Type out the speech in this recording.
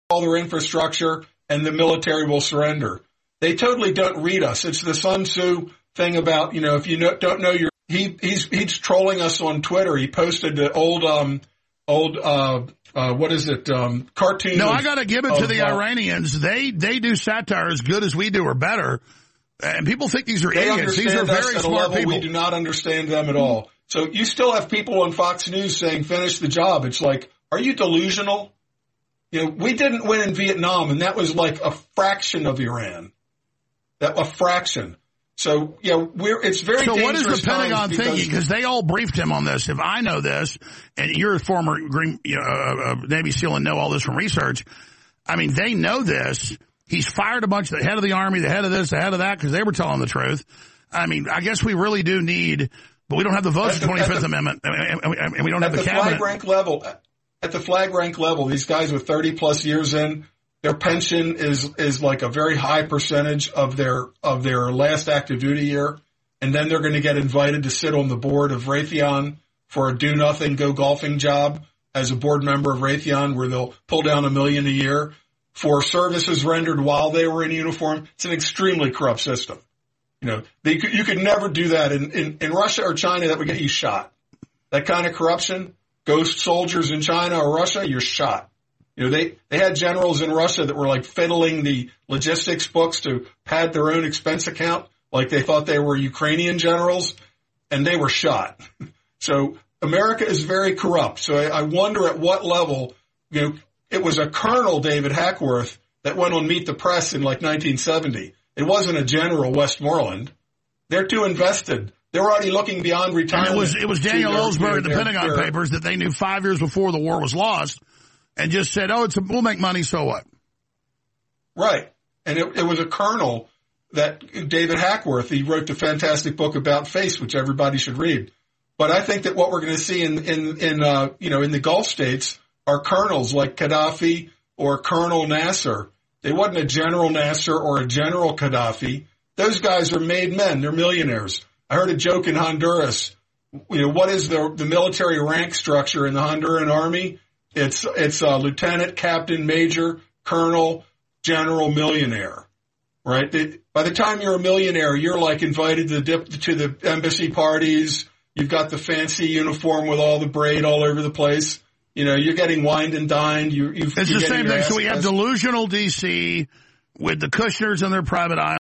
all their infrastructure, and the military will surrender. They totally don't read us. It's the Sun Tzu thing about, if you don't know he's trolling us on Twitter. He posted the old cartoon. No, I got to give it to the Iranians. They do satire as good as we do or better. And people think these are idiots. These are very smart people. We do not understand them at all. So you still have people on Fox News saying, finish the job. It's like, are you delusional? We didn't win in Vietnam, and that was like a fraction of Iran. A fraction. So, it's very dangerous. So what is the Pentagon thinking? Because they all briefed him on this. If I know this, and you're a former Navy SEAL and know all this from research, I mean, they know this. He's fired a bunch of the head of the Army, the head of this, the head of that, because they were telling the truth. I mean, I guess we really do need, but we don't have the votes for the 25th Amendment, and we don't have the cabinet. At the flag rank level, these guys with 30-plus years in, their pension is like a very high percentage of their last active duty year, and then they're going to get invited to sit on the board of Raytheon for a do-nothing, go-golfing job as a board member of Raytheon, where they'll pull down $1 million a year for services rendered while they were in uniform. It's an extremely corrupt system. You could never do that in Russia or China. That would get you shot. That kind of corruption, ghost soldiers in China or Russia, you're shot. They had generals in Russia that were like fiddling the logistics books to pad their own expense account, like they thought they were Ukrainian generals, and they were shot. So America is very corrupt. So I wonder at what level, it was a Colonel, David Hackworth, that went on Meet the Press in like 1970. It wasn't a General Westmoreland. They're too invested. They're already looking beyond retirement. And it was Daniel Ellsberg at the Pentagon Papers that they knew 5 years before the war was lost and just said, we'll make money, so what? Right. And it was a Colonel that David Hackworth, he wrote the fantastic book About Face, which everybody should read. But I think that what we're going to see in the Gulf states are colonels like Gaddafi or Colonel Nasser. They wasn't a General Nasser or a General Gaddafi. Those guys are made men. They're millionaires. I heard a joke in Honduras. What is the military rank structure in the Honduran army? It's lieutenant, captain, major, colonel, general, millionaire, right? By the time you're a millionaire, you're like invited to the embassy parties. You've got the fancy uniform with all the braid all over the place. You're getting wined and dined. It's the same thing. So we have delusional D.C. with the Kushners and their private island.